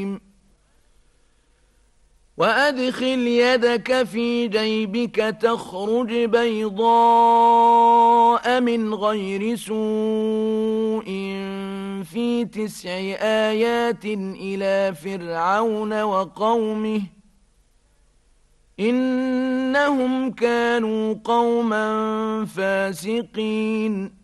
وأدخل يدك في جيبك تخرج بيضاء من غير سوء في 9 آيات إلى فرعون وقومه إنهم كانوا قوما فاسقين